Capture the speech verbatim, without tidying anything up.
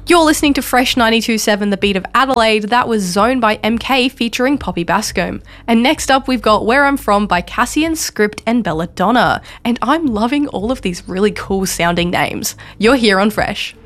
You're listening to Fresh ninety-two point seven, The Beat of Adelaide. That was Zone by M K featuring Poppy Bascombe. And next up, we've got Where I'm From by Cassian, Script and Belladonna. And I'm loving all of these really cool sounding names. You're here on Fresh.